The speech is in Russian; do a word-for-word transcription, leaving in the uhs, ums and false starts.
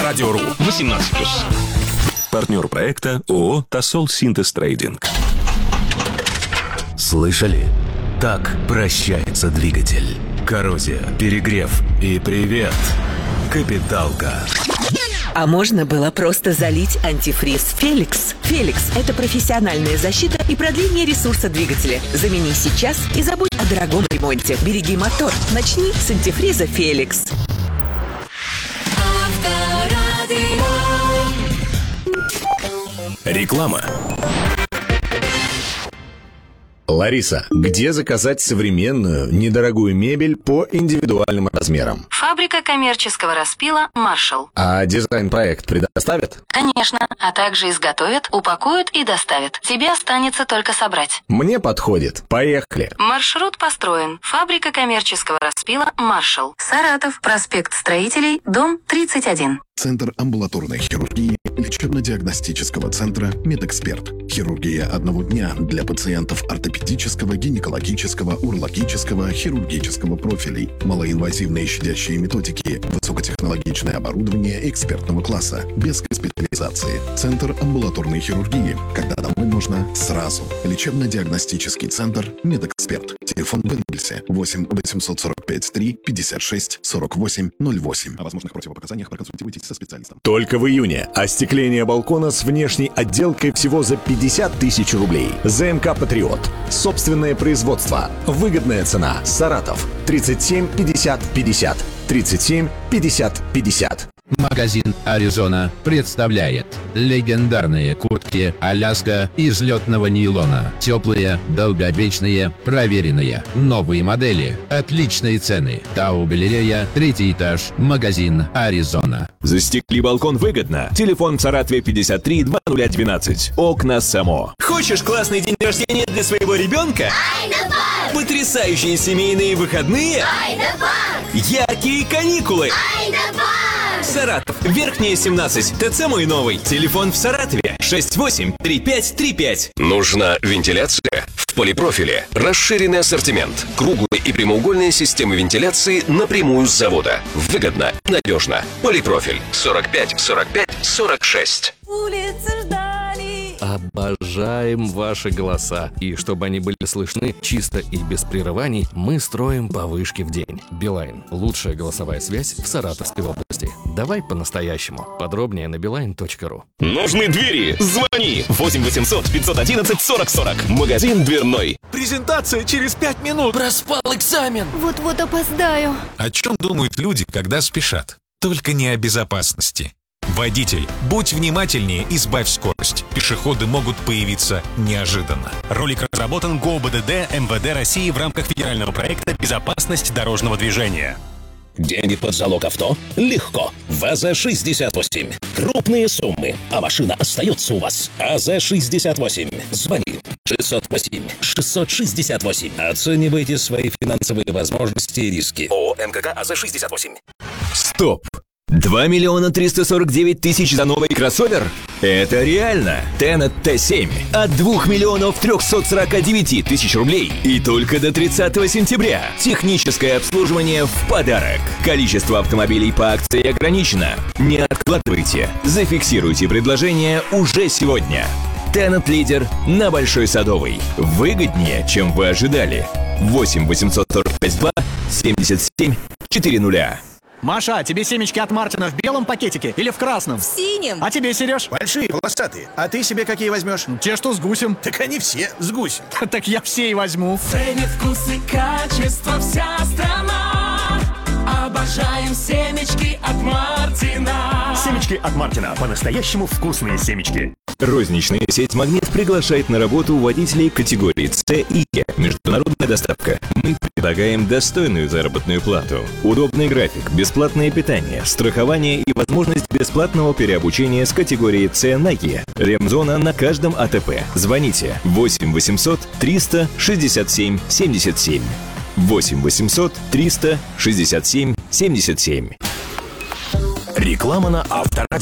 Авторадио.ру. восемнадцать плюс. Партнер проекта ООО «Тосол Синтез Трейдинг». Слышали? Так прощается двигатель. Коррозия, перегрев и привет, капиталка. А можно было просто залить антифриз «Феликс». «Феликс» — это профессиональная защита и продление ресурса двигателя. Замени сейчас и забудь о дорогом ремонте. Береги мотор. Начни с антифриза «Феликс». Реклама. Лариса, где заказать современную, недорогую мебель по индивидуальным размерам? Фабрика коммерческого распила «Маршалл». А дизайн-проект предоставят? Конечно, а также изготовят, упакуют и доставят. Тебе останется только собрать. Мне подходит. Поехали. Маршрут построен. Фабрика коммерческого распила «Маршалл». Саратов, проспект Строителей, дом тридцать один. Центр амбулаторной хирургии лечебно-диагностического центра «Медэксперт». Хирургия одного дня для пациентов ортопедического, гинекологического, урологического, хирургического профилей. Малоинвазивные щадящие методики, высокотехнологичное оборудование экспертного класса, без госпитализации. Центр амбулаторной хирургии. Когда домой нужно сразу. Лечебно-диагностический центр «Медэксперт». Телефон в Энгельсе восемь восемьсот сорок пять три пятьдесят шесть сорок восемь ноль восемь. О возможных противопоказаниях проконсультируйтесь со специалистом. Только в июне остекление балкона с внешней отделкой всего за пятьдесят тысяч рублей. ЗМК «Патриот». Собственное производство. Выгодная цена. Саратов. тридцать семь пятьдесят пятьдесят. тридцать семь пятьдесят пятьдесят. Магазин «Аризона» представляет легендарные куртки «Аляска» из летного нейлона. Теплые, долговечные, проверенные. Новые модели. Отличные цены. Тау-галерея, третий этаж. Магазин «Аризона». Застекли балкон выгодно. Телефон в Саратове пятьдесят три двадцать ноль двенадцать. Окна САМО. Хочешь классный день рождения для своего ребенка? Айна-парк! Потрясающие семейные выходные? Айна-парк! Яркие каникулы? Айна-парк! Саратов, Верхняя, семнадцать, ТЦ «Мой новый». Телефон в Саратове шесть восемь три пять три пять. Нужна вентиляция? В Полипрофиле расширенный ассортимент. Круглые и прямоугольные системы вентиляции напрямую с завода. Выгодно, надежно. Полипрофиль сорок пять сорок пять сорок шесть. Улицы ждали. Обожаем ваши голоса. И чтобы они были слышны чисто и без прерываний, мы строим по вышке в день. Билайн. Лучшая голосовая связь в Саратовской области. Давай по-настоящему. Подробнее на билайн точка ру. Нужны двери? Звони! восемь восемьсот пятьсот одиннадцать сорок сорок. Магазин дверной. Презентация через пять минут. Проспал экзамен. Вот-вот опоздаю. О чем думают люди, когда спешат? Только не о безопасности. Водитель, будь внимательнее и сбавь скорость. Пешеходы могут появиться неожиданно. Ролик разработан ГОБДД МВД России в рамках федерального проекта «Безопасность дорожного движения». Деньги под залог авто? Легко. ВАЗа шестьдесят восемь. Крупные суммы, а машина остается у вас. АЗ шестьдесят восемь. Звони. шестьсот восемь шестьсот шестьдесят восемь. Оценивайте свои финансовые возможности и риски. ООО МКК АЗ шестьдесят восемь. Стоп! два миллиона триста сорок девять тысяч за новый кроссовер? Это реально! Тенет Т семь от двух миллионов трехсот сорока девяти тысяч рублей и только до тридцатого сентября. Техническое обслуживание в подарок. Количество автомобилей по акции ограничено. Не откладывайте. Зафиксируйте предложение уже сегодня. Тенет лидер на Большой Садовой. Выгоднее, чем вы ожидали. восемь восемьсот сорок пять два семьдесят семь четыреста. Маша, тебе семечки от Мартина в белом пакетике или в красном? В синем. А тебе, Сереж? Большие, полосатые. А ты себе какие возьмешь? Те, что с гусем. Так они все с гусем. Так я все и возьму. Ценит вкус и качество вся страна. Обожаем семечки от Мартина. Семечки от Мартина. По-настоящему вкусные семечки. Розничная сеть «Магнит» приглашает на работу водителей категории С и Е. Международная доставка. Мы предлагаем достойную заработную плату, удобный график, бесплатное питание, страхование и возможность бесплатного переобучения с категории С на Е. Ремзона на каждом АТП. Звоните восемь восемьсот триста шестьдесят семь семьдесят семь. восемь восемьсот триста шестьдесят семь семьдесят семь. Реклама на Авторадио.